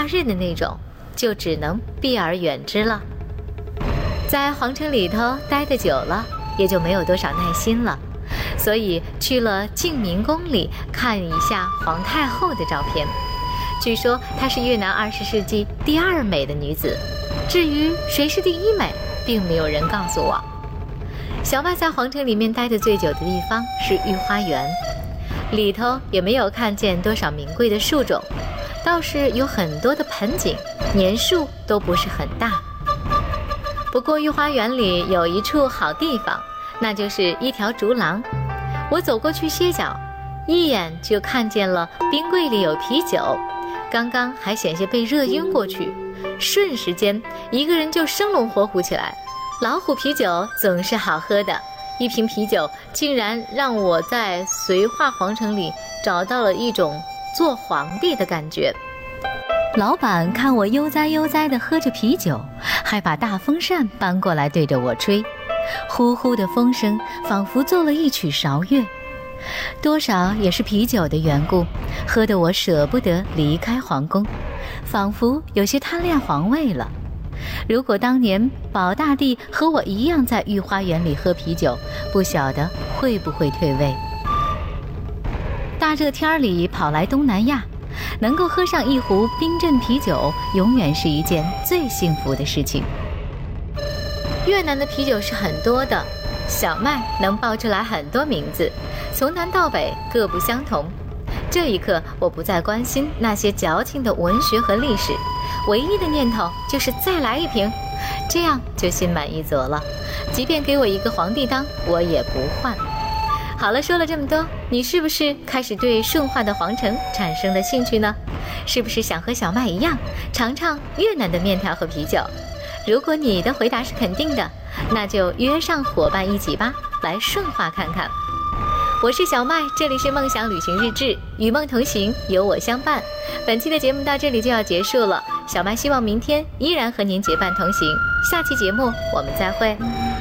假日的那种，就只能避而远之了。在皇城里头待得久了，也就没有多少耐心了，所以去了静明宫里看一下皇太后的照片。据说她是越南20世纪第2美的女子，至于谁是第1美，并没有人告诉我。小麦在皇城里面待得最久的地方是御花园，里头也没有看见多少名贵的树种，倒是有很多的盆景，年数都不是很大。不过御花园里有一处好地方，那就是一条竹廊。我走过去歇脚，一眼就看见了冰柜里有啤酒，刚刚还险些被热晕过去，瞬时间一个人就生龙活虎起来。老虎啤酒总是好喝的，一瓶啤酒竟然让我在绥化皇城里找到了一种做皇帝的感觉。老板看我悠哉悠哉地喝着啤酒，还把大风扇搬过来对着我吹，呼呼的风声仿佛奏了一曲韶乐。多少也是啤酒的缘故，喝得我舍不得离开皇宫，仿佛有些贪恋皇位了。如果当年保大帝和我一样在御花园里喝啤酒，不晓得会不会退位。大热天里跑来东南亚，能够喝上一壶冰镇啤酒，永远是一件最幸福的事情。越南的啤酒是很多的，小麦能报出来很多名字，从南到北各不相同。这一刻，我不再关心那些矫情的文学和历史，唯一的念头就是再来一瓶，这样就心满意足了。即便给我一个皇帝当，我也不换。好了，说了这么多，你是不是开始对顺化的皇城产生了兴趣呢？是不是想和小麦一样，尝尝越南的面条和啤酒？如果你的回答是肯定的，那就约上伙伴一起吧，来顺化看看。我是小麦，这里是梦想旅行日志，与梦同行，有我相伴。本期的节目到这里就要结束了，小麦希望明天依然和您结伴同行。下期节目我们再会。